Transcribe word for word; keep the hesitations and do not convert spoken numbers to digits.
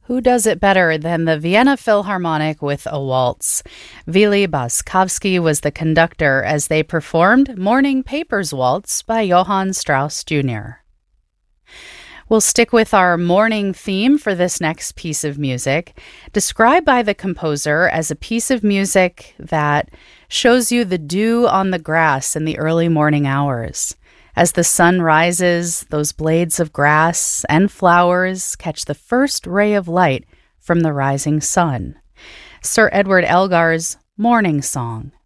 Who does it better than the Vienna Philharmonic with a waltz? Vili Boskovsky was the conductor as they performed Morning Papers Waltz by Johann Strauss Junior We'll stick with our morning theme for this next piece of music, described by the composer as a piece of music that shows you the dew on the grass in the early morning hours. As the sun rises, those blades of grass and flowers catch the first ray of light from the rising sun. Sir Edward Elgar's Morning Song.